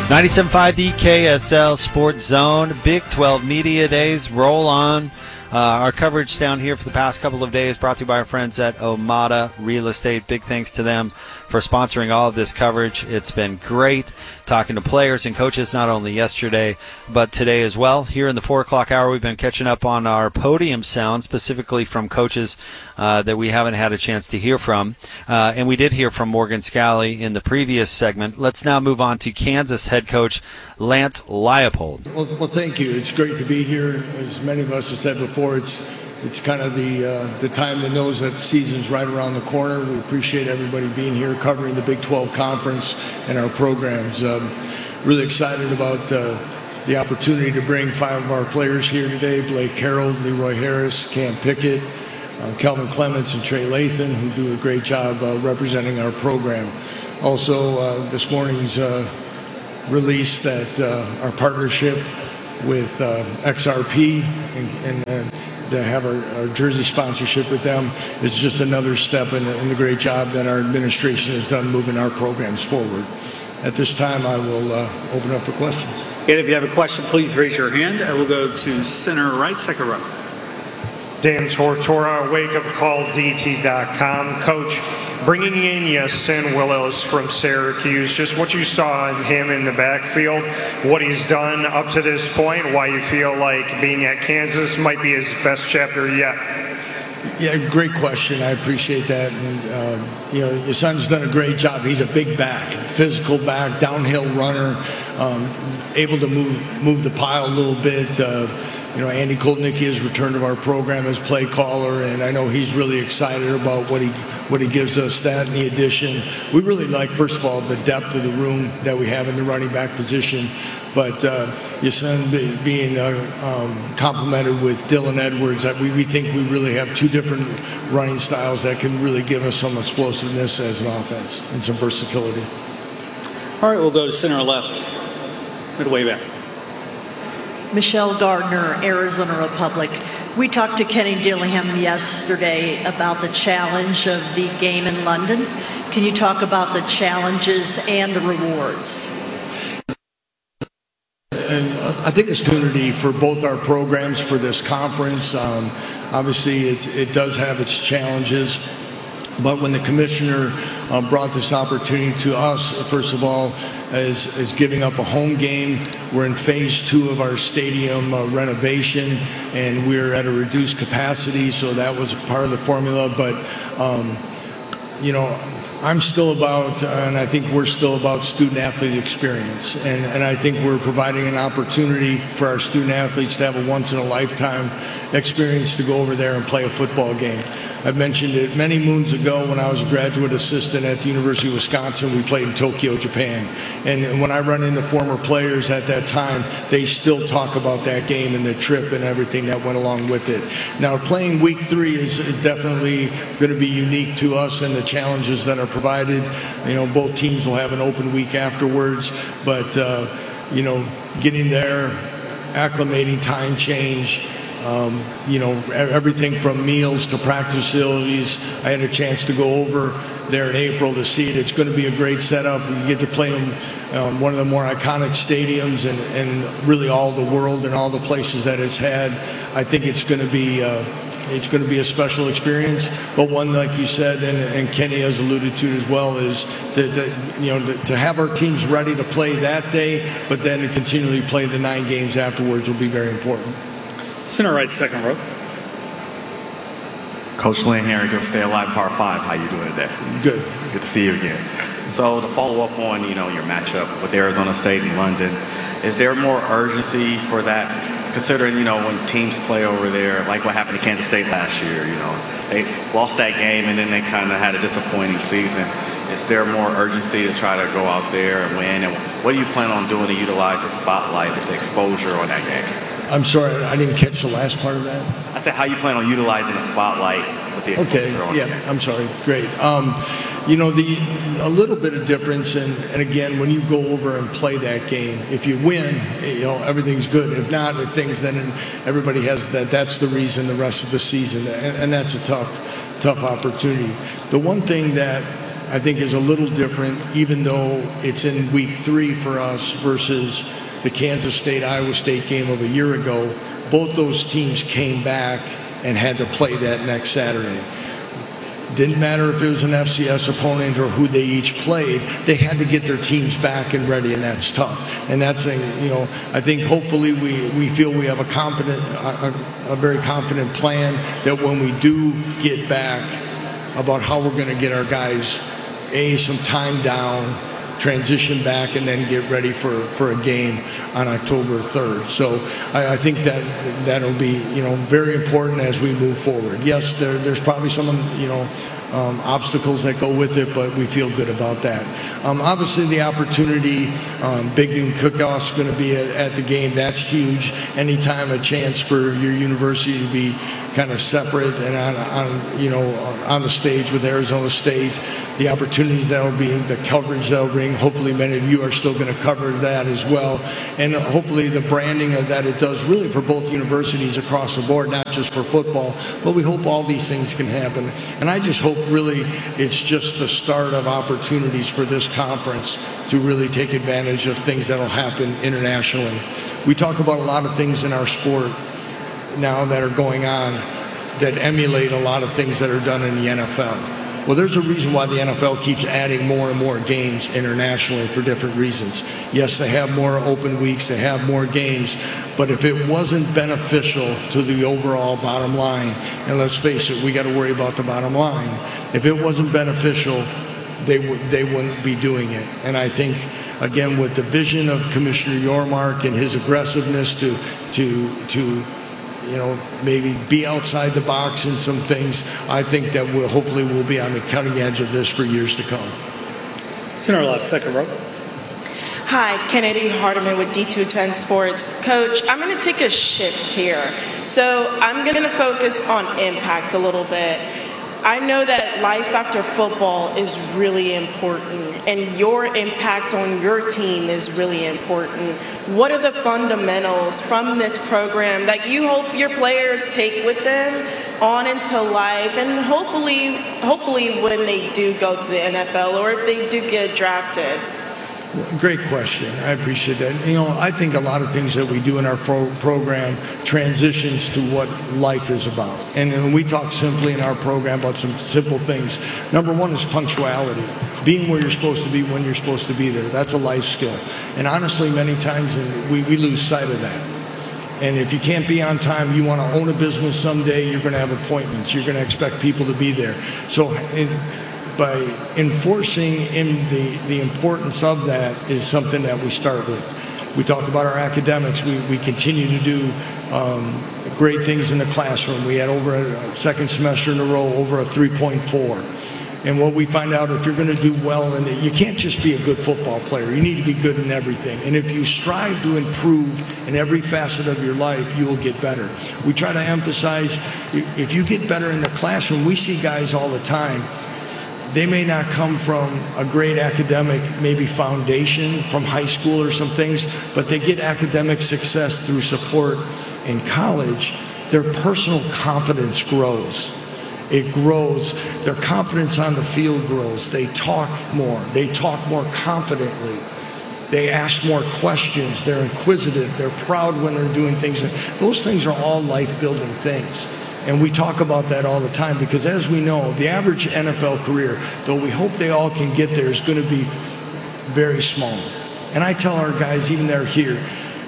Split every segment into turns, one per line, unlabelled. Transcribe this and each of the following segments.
97.5 the KSL Sports Zone. Big 12 Media Days roll on. Our coverage down here for the past couple of days brought to you by our friends at Omada Real Estate. Big thanks to them for sponsoring all of this coverage. It's been great talking to players and coaches not only yesterday but today as well. Here in the 4 o'clock hour, we've been catching up on our podium sound, specifically from coaches that we haven't had a chance to hear from. And we did hear from Morgan Scalley in the previous segment. Let's now move on to Kansas head coach Lance Leipold.
Well, thank you. It's great to be here. As many of us have said before, it's kind of the time that knows that the season's right around the corner. We appreciate everybody being here covering the Big 12 Conference and our programs. Really excited about the opportunity to bring 5 of our players here today: Blake Harold, Leroy Harris, Cam Pickett, Kelvin Clements, and Trey Lathan, who do a great job representing our program. Also, this morning's release that our partnership with XRP and to have our jersey sponsorship with them is just another step in the great job that our administration has done moving our programs forward. At this time, I will open up for questions.
And if you have a question, please raise your hand. I will go to center right, second row.
Dan Tortora, wakeupcalldt.com. Coach, bringing in Yasin Willis from Syracuse, just what you saw in him in the backfield, what he's done up to this point, why you feel like being at Kansas might be his best chapter yet.
Yeah, great question. I appreciate that. And, your son's done a great job. He's a big back, physical back, downhill runner, able to move the pile a little bit. Andy Kolnicki has returned to our program as play caller, and I know he's really excited about what he gives us. That and the addition. We really like, first of all, the depth of the room that we have in the running back position. But Yasin being complemented with Dylan Edwards, we think we really have 2 different running styles that can really give us some explosiveness as an offense and some versatility.
All right, we'll go to center left, midway back.
Michelle Gardner, Arizona Republic. We talked to Kenny Dillingham yesterday about the challenge of the game in London. Can you talk about the challenges and the rewards?
And I think it's an opportunity for both our programs for this conference. Obviously, it does have its challenges. But when the commissioner brought this opportunity to us, first of all, is giving up a home game. We're in phase 2 of our stadium renovation, and we're at a reduced capacity, so that was part of the formula. But, I'm still about, and I think we're still about student-athlete experience. And I think we're providing an opportunity for our student-athletes to have a once-in-a-lifetime experience to go over there and play a football game. I've mentioned it many moons ago when I was a graduate assistant at the University of Wisconsin. We played in Tokyo, Japan. And when I run into former players at that time, they still talk about that game and the trip and everything that went along with it. Now, playing week 3 is definitely going to be unique to us and the challenges that are provided. Both teams will have an open week afterwards, but, getting there, acclimating, time change, everything from meals to practice facilities. I had a chance to go over there in April to see it. It's going to be a great setup. We get to play in one of the more iconic stadiums and really all the world and all the places that it's had. I think it's going to be a special experience, but one, like you said, and Kenny has alluded to as well, is to have our teams ready to play that day, but then to continually play the 9 games afterwards will be very important.
Center right, second row.
Coach Lynn Harrington, Stay Alive Part 5. How you doing today?
Good.
Good to see you again. So to follow up on, your matchup with Arizona State in London, is there more urgency for that, considering, when teams play over there, like what happened to Kansas State last year, they lost that game and then they kind of had a disappointing season. Is there more urgency to try to go out there and win? And what do you plan on doing to utilize the spotlight with the exposure on that game?
I'm sorry, I didn't catch the last part of that.
I said, how you plan on utilizing the spotlight with the exposure on that game?
I'm sorry, great. A little bit of difference, and again, when you go over and play that game, if you win, everything's good. If not, then everybody has that. That's the reason the rest of the season, and that's a tough opportunity. The one thing that I think is a little different, even though it's in week 3 for us versus the Kansas State-Iowa State game of a year ago. Both those teams came back and had to play that next Saturday. Didn't matter if it was an FCS opponent or who they each played. They had to get their teams back and ready, and that's tough. And that's I think hopefully we feel we have a very confident plan that when we do get back about how we're going to get our guys some time down, transition back, and then get ready for a game on October 3rd. So I think that'll be very important as we move forward. Yes, there's probably some obstacles that go with it, but we feel good about that. Obviously, the opportunity, Big Noon Cook-Off's going to be at the game. That's huge. Anytime a chance for your university to be kind of separate and on the stage with Arizona State, the opportunities that'll be, the coverage that'll bring. Hopefully, many of you are still going to cover that as well, and hopefully the branding of that it does really for both universities across the board, not just for football. But we hope all these things can happen, and I just hope really it's just the start of opportunities for this conference to really take advantage of things that'll happen internationally. We talk about a lot of things in our sport now that are going on that emulate a lot of things that are done in the NFL. Well, there's a reason why the NFL keeps adding more and more games internationally for different reasons. Yes, they have more open weeks, they have more games, but if it wasn't beneficial to the overall bottom line, and let's face it, we got to worry about the bottom line. If it wasn't beneficial, they wouldn't be doing it. And I think, again, with the vision of Commissioner Yormark and his aggressiveness to maybe be outside the box in some things, I think that hopefully we'll be on the cutting edge of this for years to come.
Center left, second row.
Hi, Kennedy Hardiman with D210 Sports. Coach, I'm going to take a shift here. So I'm going to focus on impact a little bit. I know that life after football is really important, and your impact on your team is really important. What are the fundamentals from this program that you hope your players take with them on into life, and hopefully when they do go to the NFL or if they do get drafted?
Great question. I appreciate that. I think a lot of things that we do in our program transitions to what life is about. And when we talk simply in our program about some simple things, number one is punctuality. Being where you're supposed to be when you're supposed to be there. That's a life skill. And honestly, many times we lose sight of that. And if you can't be on time, you want to own a business someday, you're going to have appointments. You're going to expect people to be there. So by enforcing the importance of that is something that we start with. We talk about our academics. We continue to do great things in the classroom. We had over a second semester in a row over a 3.4. And what we find out, if you're going to do well, and you can't just be a good football player. You need to be good in everything. And if you strive to improve in every facet of your life, you will get better. We try to emphasize, if you get better in the classroom, we see guys all the time. They may not come from a great academic, maybe foundation from high school or some things, but they get academic success through support in college. Their personal confidence grows. It grows. Their confidence on the field grows. They talk more. They talk more confidently. They ask more questions. They're inquisitive. They're proud when they're doing things. Those things are all life-building things. And we talk about that all the time because, as we know, the average NFL career, though we hope they all can get there, is going to be very small. And I tell our guys, even they're here,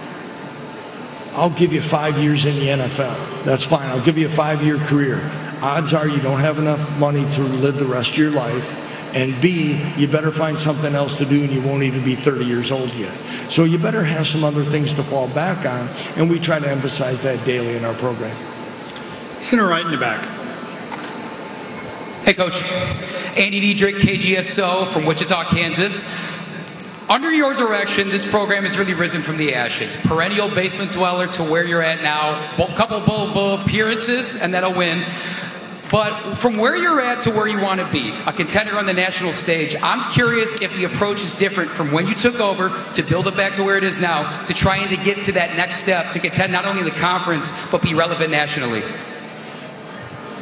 I'll give you 5 years in the NFL. That's fine. I'll give you a 5-year career. Odds are you don't have enough money to live the rest of your life. And B, you better find something else to do, and you won't even be 30 years old yet. So you better have some other things to fall back on. And we try to emphasize that daily in our program.
Center right in the back.
Hey, Coach. Andy Diedrich, KGSO from Wichita, Kansas. Under your direction, this program has really risen from the ashes. Perennial basement dweller to where you're at now. A couple bowl appearances and then a win. But from where you're at to where you want to be, a contender on the national stage, I'm curious if the approach is different from when you took over to build it back to where it is now, to trying to get to that next step, to contend not only in the conference, but be relevant nationally.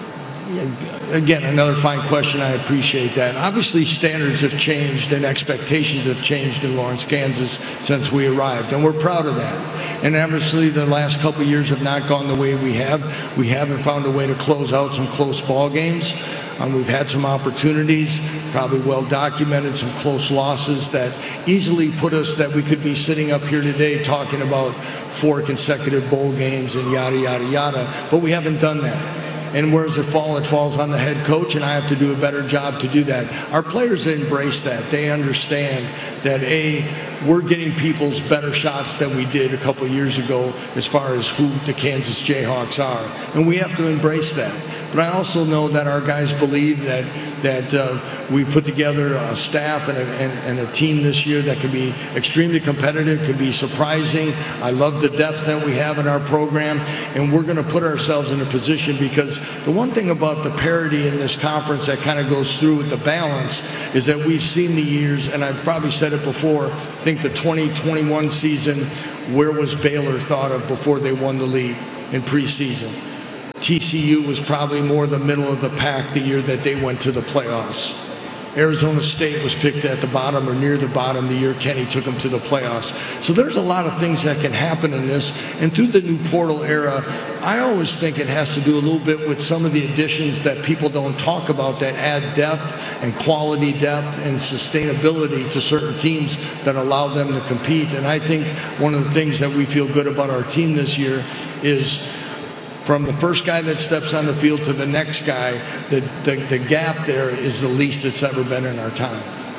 Again, another fine question. I appreciate that. Obviously, standards have changed and expectations have changed in Lawrence, Kansas since we arrived, and we're proud of that. And obviously, the last couple of years have not gone the way we have. We haven't found a way to close out some close ball games. We've had some opportunities, probably well documented, some close losses that easily put us that we could be sitting up here today talking about 4 consecutive bowl games and yada, yada, yada, but we haven't done that. And where does it fall? It falls on the head coach, and I have to do a better job to do that. Our players embrace that. They understand that, we're getting people's better shots than we did a couple of years ago as far as who the Kansas Jayhawks are. And we have to embrace that. But I also know that our guys believe that we put together a staff and a team this year that can be extremely competitive, can be surprising. I love the depth that we have in our program, and we're going to put ourselves in a position, because the one thing about the parity in this conference that kind of goes through with the balance is that we've seen the years, and I've probably said it before, I think the 2021 season, where was Baylor thought of before they won the league in preseason? TCU was probably more the middle of the pack the year that they went to the playoffs. Arizona State was picked at the bottom or near the bottom the year Kenny took them to the playoffs. So there's a lot of things that can happen in this. And through the new portal era, I always think it has to do a little bit with some of the additions that people don't talk about that add depth and quality depth and sustainability to certain teams that allow them to compete. And I think one of the things that we feel good about our team this year is, from the first guy that steps on the field to the next guy, the gap there is the least it's ever been in our time.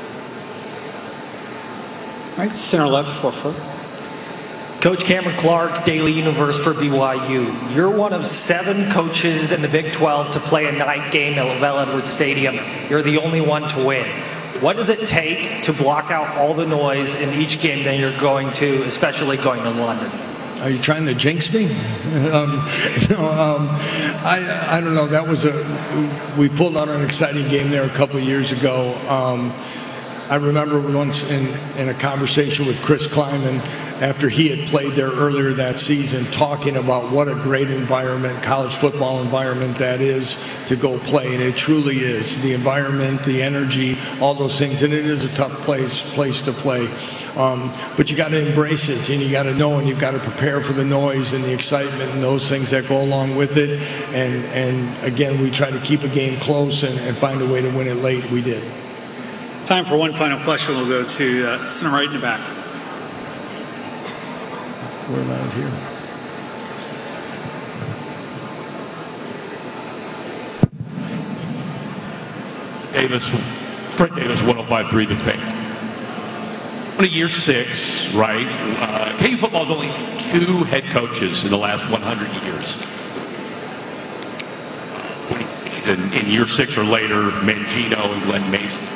All right, center left, 4-4.
Coach Cameron Clark, Daily Universe for BYU. You're one of 7 coaches in the Big 12 to play a night game at LaVell Edwards Stadium. You're the only one to win. What does it take to block out all the noise in each game that you're going to, especially going to London?
Are you trying to jinx me? I don't know. That was we pulled out an exciting game there a couple of years ago. I remember once in a conversation with Chris Kleiman, after he had played there earlier that season, talking about what a great environment, college football environment that is to go play. And it truly is. The environment, the energy, all those things. And it is a tough place to play. But you got to embrace it, and you got to know, and you've got to prepare for the noise and the excitement and those things that go along with it. And again, we try to keep a game close and find a way to win it late. We did.
Time for one final question. We'll go to center right in the back.
We're live here.
Fred Davis, 105.3 The Fan. On a year 6, right? KU football has only 2 head coaches in the last 100 years. In year 6 or later, Mangino and Glenn Mason.